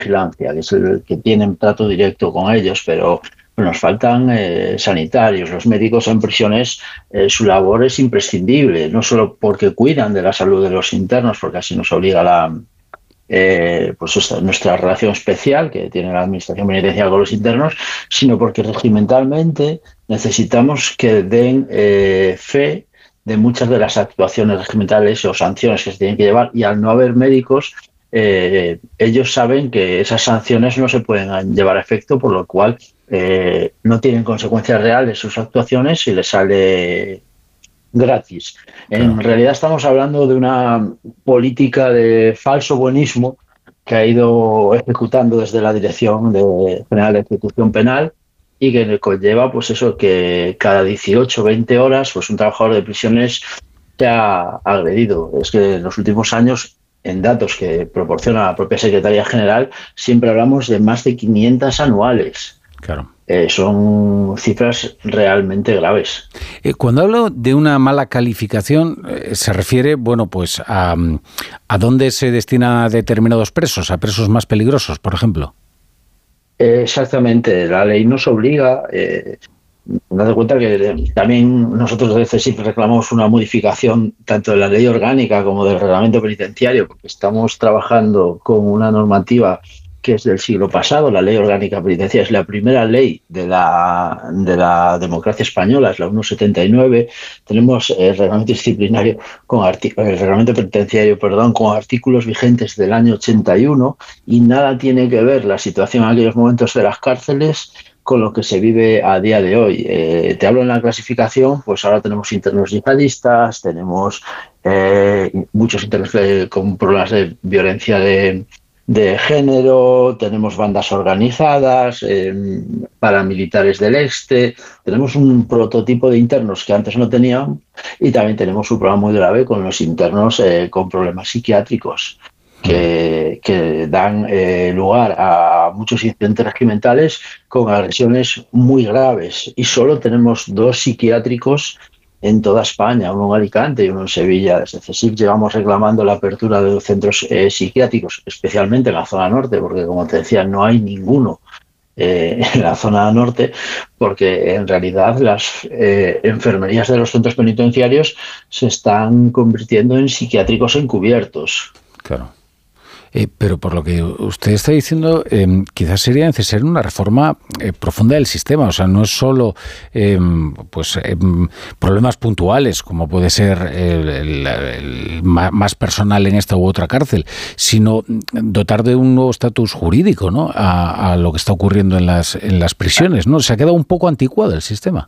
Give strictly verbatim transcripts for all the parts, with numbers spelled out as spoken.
vigilancia, que es el que tienen trato directo con ellos, pero nos faltan eh, sanitarios. Los médicos en prisiones, eh, su labor es imprescindible, no solo porque cuidan de la salud de los internos, porque así nos obliga la, eh, pues esta, nuestra relación especial que tiene la administración penitenciaria con los internos, sino porque regimentalmente necesitamos que den eh, fe de muchas de las actuaciones regimentales o sanciones que se tienen que llevar, y al no haber médicos, eh, ellos saben que esas sanciones no se pueden llevar a efecto, por lo cual eh, no tienen consecuencias reales sus actuaciones y les sale gratis. Claro. En realidad estamos hablando de una política de falso buenismo que ha ido ejecutando desde la Dirección de, General de Ejecución Penal, y que conlleva pues eso, que cada dieciocho o veinte horas pues un trabajador de prisiones se ha agredido. Es que en los últimos años, en datos que proporciona la propia Secretaría General, siempre hablamos de más de quinientas anuales. Claro. Eh, son cifras realmente graves. Eh, cuando hablo de una mala calificación, eh, se refiere, bueno, pues a, a dónde se destina a determinados presos, a presos más peligrosos, por ejemplo. Eh, exactamente, la ley nos obliga. Eh, date cuenta que también nosotros desde CSIC reclamamos una modificación tanto de la ley orgánica como del reglamento penitenciario, porque estamos trabajando con una normativa que es del siglo pasado. La ley orgánica penitenciaria es la primera ley de la, de la democracia española, es la ciento setenta y nueve. Tenemos el reglamento disciplinario, con el reglamento penitenciario, perdón, con artículos vigentes del año ochenta y uno, y nada tiene que ver la situación en aquellos momentos de las cárceles con lo que se vive a día de hoy. Eh, te hablo en la clasificación, pues ahora tenemos internos yihadistas, tenemos eh, muchos internos con problemas de violencia de de género, tenemos bandas organizadas, eh, paramilitares del este, tenemos un prototipo de internos que antes no tenían, y también tenemos un problema muy grave con los internos eh, con problemas psiquiátricos que, que dan eh, lugar a muchos incidentes regimentales con agresiones muy graves, y solo tenemos dos psiquiátricos en toda España, uno en Alicante y uno en Sevilla. Desde CSIC llevamos reclamando la apertura de centros eh, psiquiátricos, especialmente en la zona norte, porque, como te decía, no hay ninguno eh, en la zona norte, porque en realidad las eh, enfermerías de los centros penitenciarios se están convirtiendo en psiquiátricos encubiertos. Claro. Eh, pero por lo que usted está diciendo, eh, quizás sería necesaria una reforma eh, profunda del sistema. O sea, no es solo eh, pues eh, problemas puntuales, como puede ser el, el, el más personal en esta u otra cárcel, sino dotar de un nuevo estatus jurídico, ¿no?, a, a lo que está ocurriendo en las, en las prisiones, ¿no? Se ha quedado un poco anticuado el sistema.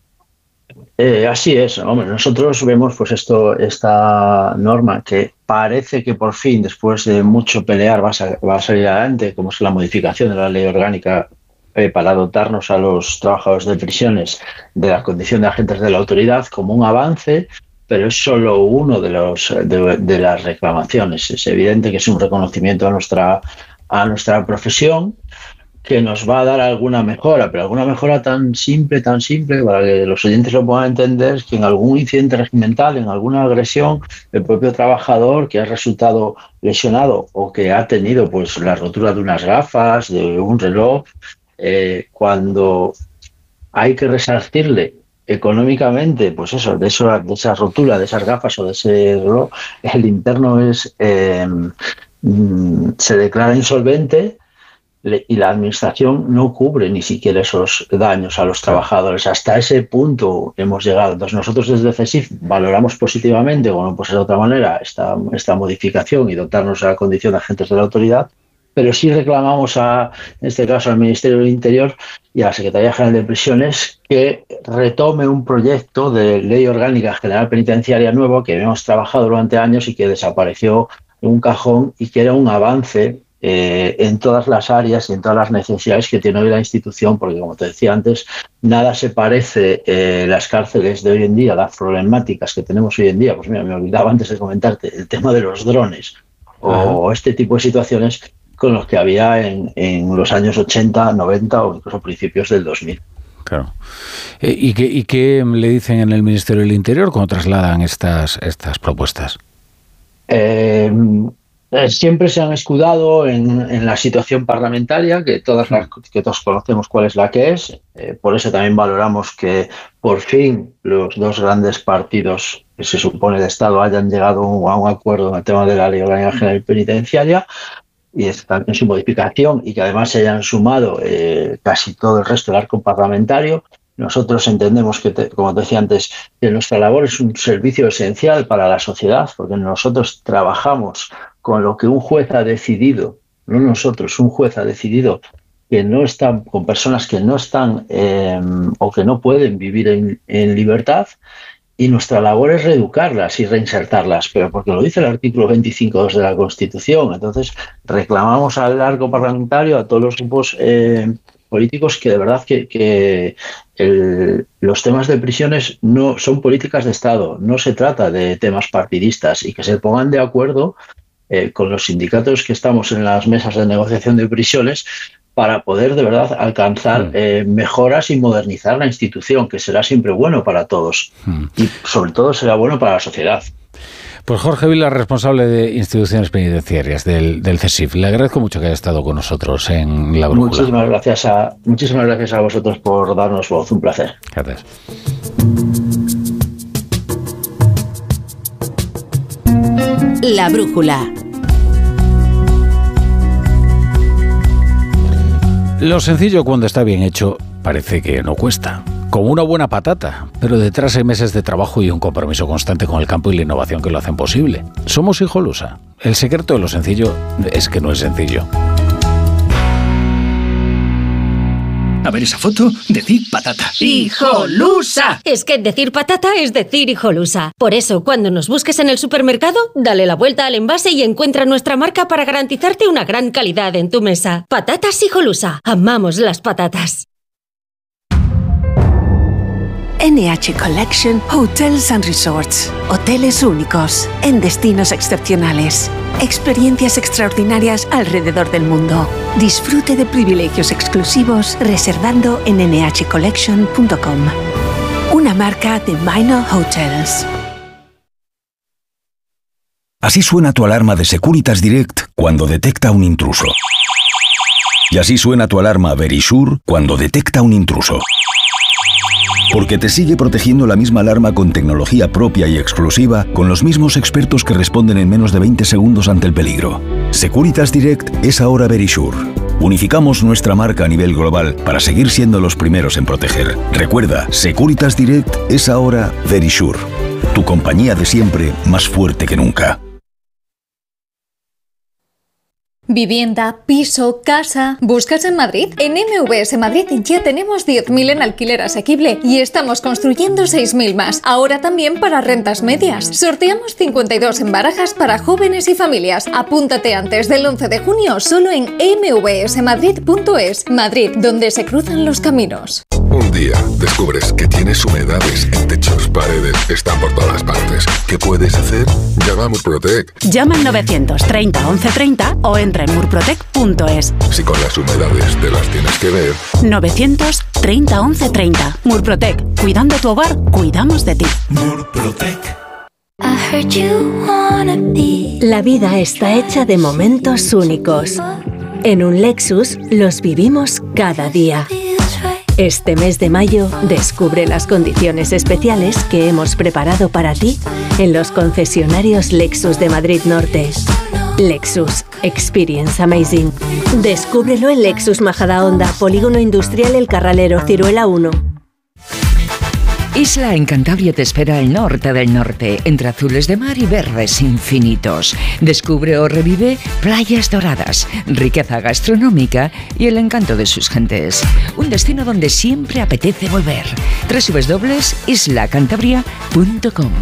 Eh, así es, hombre, nosotros vemos pues esto, esta norma que parece que por fin, después de mucho pelear, va a, va a salir adelante, como es la modificación de la ley orgánica eh, para dotarnos a los trabajadores de prisiones de la condición de agentes de la autoridad, como un avance, pero es solo uno de, los, de, de las reclamaciones. Es evidente que es un reconocimiento a nuestra, a nuestra profesión, que nos va a dar alguna mejora, pero alguna mejora tan simple, tan simple, para que los oyentes lo puedan entender, es que en algún incidente regimental, en alguna agresión, el propio trabajador que ha resultado lesionado o que ha tenido pues la rotura de unas gafas, de un reloj, eh, cuando hay que resarcirle económicamente, pues eso, de, eso, de esa rotura, de esas gafas o de ese reloj, el interno es eh, se declara insolvente, y la administración no cubre ni siquiera esos daños a los trabajadores. Hasta ese punto hemos llegado. Entonces nosotros desde CSIC valoramos positivamente, bueno, pues de otra manera, esta, esta modificación y dotarnos a la condición de agentes de la autoridad, pero sí reclamamos, a, en este caso al Ministerio del Interior y a la Secretaría General de Prisiones, que retome un proyecto de ley orgánica general penitenciaria nuevo que hemos trabajado durante años y que desapareció en un cajón, y que era un avance Eh, en todas las áreas y en todas las necesidades que tiene hoy la institución, porque, como te decía antes, nada se parece eh, las cárceles de hoy en día, las problemáticas que tenemos hoy en día. Pues mira, me olvidaba antes de comentarte el tema de los drones o Ajá. este tipo de situaciones con los que había en, en los años ochenta, noventa o incluso principios del dos mil. Claro. Eh, ¿y, qué, ¿Y qué le dicen en el Ministerio del Interior cuando trasladan estas, estas propuestas? Eh, Eh, siempre se han escudado en, en la situación parlamentaria, que, todas las, que todos conocemos cuál es la que es. Eh, por eso también valoramos que por fin los dos grandes partidos que se supone de Estado hayan llegado a un acuerdo en el tema de la Ley Orgánica General Penitenciaria y está en su modificación, y que además se hayan sumado eh, casi todo el resto del arco parlamentario. Nosotros entendemos que, te, como te decía antes, que nuestra labor es un servicio esencial para la sociedad, porque nosotros trabajamos con lo que un juez ha decidido, no nosotros, un juez ha decidido que no están con personas que no están eh, o que no pueden vivir en, en libertad, y nuestra labor es reeducarlas y reinsertarlas, pero porque lo dice el artículo veinticinco punto dos de la Constitución. Entonces reclamamos al arco parlamentario, a todos los grupos eh, políticos, que de verdad que, que el, los temas de prisiones no son políticas de Estado, no se trata de temas partidistas, y que se pongan de acuerdo eh, con los sindicatos que estamos en las mesas de negociación de prisiones para poder de verdad alcanzar eh, mejoras y modernizar la institución, que será siempre bueno para todos y sobre todo será bueno para la sociedad. Pues Jorge Vila, responsable de instituciones penitenciarias del, del CESIF, le agradezco mucho que haya estado con nosotros en La Brújula. Muchísimas gracias a, muchísimas gracias a vosotros por darnos voz, un placer. Gracias. La Brújula. Lo sencillo, cuando está bien hecho, parece que no cuesta. Como una buena patata, pero detrás hay meses de trabajo y un compromiso constante con el campo y la innovación que lo hacen posible. Somos Hijolusa. El secreto de lo sencillo es que no es sencillo. A ver esa foto, decir patata. ¡Hijolusa! Es que decir patata es decir Hijolusa. Por eso, cuando nos busques en el supermercado, dale la vuelta al envase y encuentra nuestra marca para garantizarte una gran calidad en tu mesa. Patatas Hijolusa. Amamos las patatas. N H Collection Hotels and Resorts. Hoteles únicos, en destinos excepcionales. Experiencias extraordinarias alrededor del mundo. Disfrute de privilegios exclusivos reservando en ene hache collection punto com. Una marca de Minor Hotels. Así suena tu alarma de Securitas Direct cuando detecta un intruso. Y así suena tu alarma Verisure cuando detecta un intruso. Porque te sigue protegiendo la misma alarma con tecnología propia y exclusiva, con los mismos expertos que responden en menos de veinte segundos ante el peligro. Securitas Direct es ahora Verisure. Unificamos nuestra marca a nivel global para seguir siendo los primeros en proteger. Recuerda, Securitas Direct es ahora Verisure. Tu compañía de siempre, más fuerte que nunca. Vivienda, piso, casa... ¿Buscas en Madrid? En M V S Madrid ya tenemos diez mil en alquiler asequible y estamos construyendo seis mil más. Ahora también para rentas medias. Sorteamos cincuenta y dos en barajas para jóvenes y familias. Apúntate antes del once de junio solo en eme ve ese madrid punto es. Madrid, donde se cruzan los caminos. Un día descubres que tienes humedades en techos, paredes, están por todas partes. ¿Qué puedes hacer? Llama a Murprotec. Llama al novecientos treinta once treinta o entra en murprotec punto es. Si con las humedades te las tienes que ver. novecientos treinta once treinta. Murprotec. Cuidando tu hogar, cuidamos de ti. Murprotec. La vida está hecha de momentos únicos. En un Lexus los vivimos cada día. Este mes de mayo, descubre las condiciones especiales que hemos preparado para ti en los concesionarios Lexus de Madrid Norte. Lexus. Experience Amazing. Descúbrelo en Lexus Majadahonda, Polígono Industrial El Carralero, Ciruela uno. Isla en Cantabria te espera el norte del norte, entre azules de mar y verdes infinitos. Descubre o revive playas doradas, riqueza gastronómica y el encanto de sus gentes. Un destino donde siempre apetece volver. doble u doble u doble u punto isla cantabria punto com.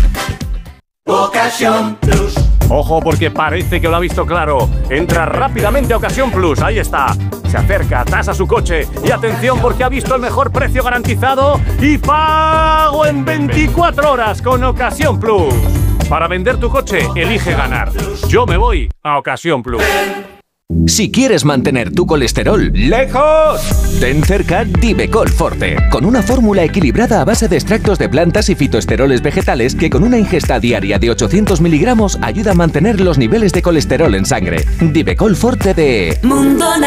Ocasión Plus. Ojo, porque parece que lo ha visto claro. Entra rápidamente a Ocasión Plus, ahí está. Se acerca, tasa su coche y atención porque ha visto el mejor precio garantizado y pago en veinticuatro horas con Ocasión Plus. Para vender tu coche, elige ganar. Yo me voy a Ocasión Plus. Si quieres mantener tu colesterol lejos, ten cerca Divecol Forte, con una fórmula equilibrada a base de extractos de plantas y fitoesteroles vegetales que con una ingesta diaria de ochocientos miligramos ayuda a mantener los niveles de colesterol en sangre. Divecol Forte de Mundo